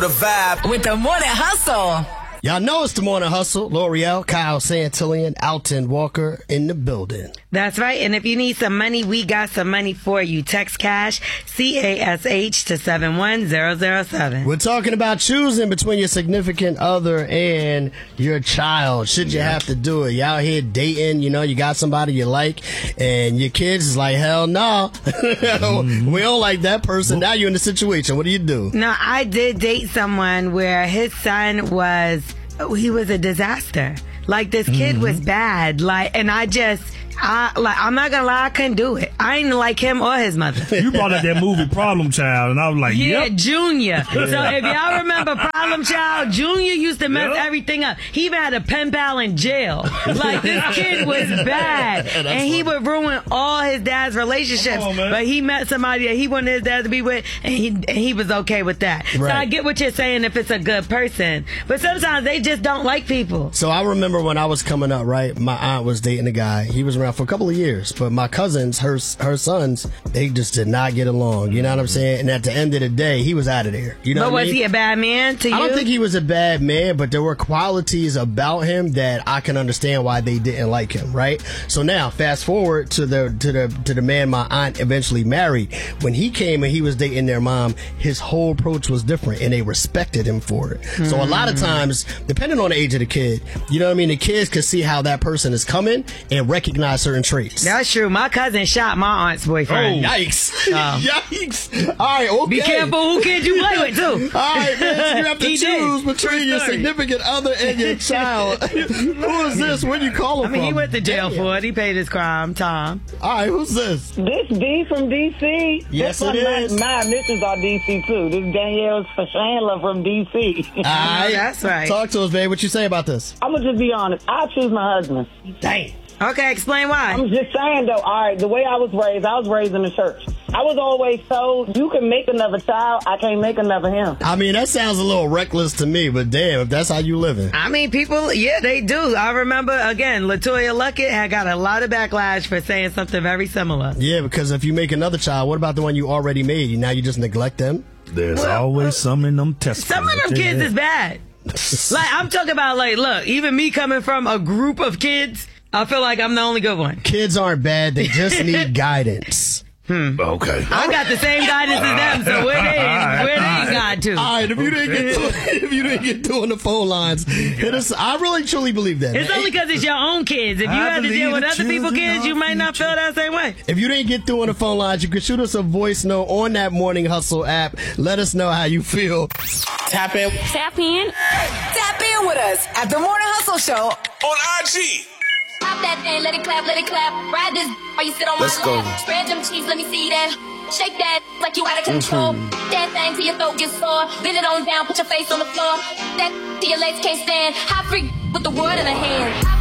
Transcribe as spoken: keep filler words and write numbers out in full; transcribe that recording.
The vibe with the Morning Hustle. Y'all know it's the Morning Hustle. L'Oreal, Kyle Santillian, Alton Walker in the building. That's right. And if you need some money, we got some money for you. Text cash, C A S H, to seven one zero zero seven. We're talking about choosing between your significant other and your child. Should you yeah. have to do it? You out here dating, you know, you got somebody you like, and your kids is like, hell no. mm-hmm. We don't like that person. Now you're in the situation. What do you do? No, I did date someone where his son was, he was a disaster. Like, this kid mm-hmm. was bad. Like, and I just... I, like, I'm not gonna lie, I couldn't do it. I didn't like him or his mother. You brought up that movie Problem Child, and I was like, yeah, yep. Junior. So if y'all remember Problem Child, Junior used to mess yep. everything up. He even had a pen pal in jail. Like, this kid was bad. And funny. He would ruin all his dad's relationships. On, but he met somebody that he wanted his dad to be with, and he, and he was okay with that. Right. So I get what you're saying if it's a good person. But sometimes they just don't like people. So I remember when I was coming up, right, my aunt was dating a guy. He was around for a couple of years, but my cousins, her her sons, they just did not get along. You know what I'm saying? And at the end of the day, he was out of there. You know but what was I mean? he a bad man to you? I don't think he was a bad man, but there were qualities about him that I can understand why they didn't like him, right? So now, fast forward to the to the to the man my aunt eventually married. When he came and he was dating their mom, his whole approach was different, and they respected him for it. Mm. So a lot of times, depending on the age of the kid, you know what I mean, the kids could see how that person is coming and recognize certain traits. That's true. My cousin shot my aunt's boyfriend. Oh, yikes. Um, yikes. All right, okay. Be careful who kid you play with, too. All right, man, you have to he choose did. between your significant other and your child. Who is this? Where you calling from? I mean, from? He went to jail Damn. for it. He paid his crime. Tom. All right, who's this? This D from D C. Yes, this it is. My, my missions are D C, too. This is Danielle Chandler from D C. All right. That's right. Talk to us, babe. What you say about this? I'm going to just be honest. I choose my husband. Dang. Okay, explain why. I'm just saying, though, all right, the way I was raised, I was raised in the church. I was always told, you can make another child, I can't make another him. I mean, that sounds a little reckless to me, but damn, if that's how you living. I mean, people, yeah, they do. I remember, again, LaToya Luckett had got a lot of backlash for saying something very similar. Yeah, because if you make another child, what about the one you already made? Now you just neglect them? There's well, always some in them testicles. Some of them kids is bad. Like, I'm talking about, like, look, even me coming from a group of kids, I feel like I'm the only good one. Kids aren't bad. They just need guidance. Hmm. Okay. I got the same guidance as them, so where they, right, where they right. got to? All right, if you didn't get to, if you didn't get to on the phone lines, hit us. I really truly believe that. It's man. only because it's your own kids. If you I had to deal with other people's kids, you might not feel that same way. If you didn't get through on the phone lines, you can shoot us a voice note on that Morning Hustle app. Let us know how you feel. Tap in. Tap in. Tap in with us at the Morning Hustle Show on I G. Pop that thing, let it clap, let it clap. Ride this while you sit on Let's my go. lap. Spread them cheeks, let me see that. Shake that like you out of control. Mm-hmm. That thing till your throat gets sore. Bend it on down, put your face on the floor. That till your legs can't stand. High freak with the world in her hand.